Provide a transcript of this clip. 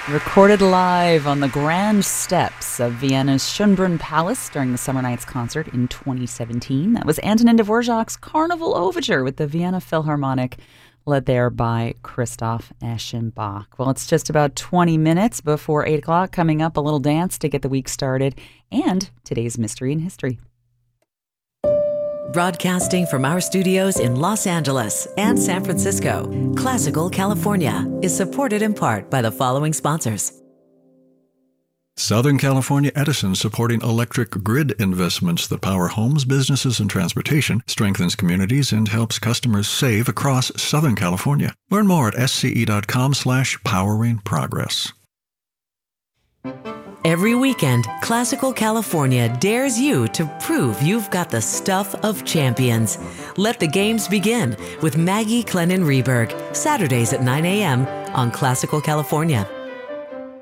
Recorded live on the grand steps of Vienna's Schönbrunn Palace during the Summer Nights concert in 2017. That was Antonin Dvorak's Carnival Overture with the Vienna Philharmonic, led there by Christoph Eschenbach. Well, it's just about 20 minutes before 8 o'clock. Coming up, a little dance to get the week started, and today's Mystery in History. Broadcasting from our studios in Los Angeles and San Francisco, Classical California is supported in part by the following sponsors. Southern California Edison, supporting electric grid investments that power homes, businesses, and transportation, strengthens communities, and helps customers save across Southern California. Learn more at sce.com/poweringprogress. Every weekend, Classical California dares you to prove you've got the stuff of champions. Let the games begin with Maggie Clennon Reberg, Saturdays at 9 a.m. on Classical California.